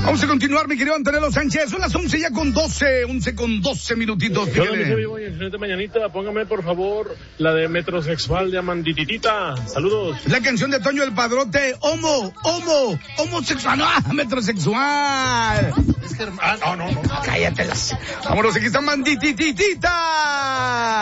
Vamos a continuar, mi querido Antonio Sánchez. Son las 11 ya con 12 minutitos. Yo no me voy excelente mañanita. Póngame, por favor, la de Metrosexual de Amandititita. Saludos. La canción de Toño el Padrote. Homosexual. No, metrosexual. Es que, no. Cállatelas. Vámonos, aquí está Mandititita.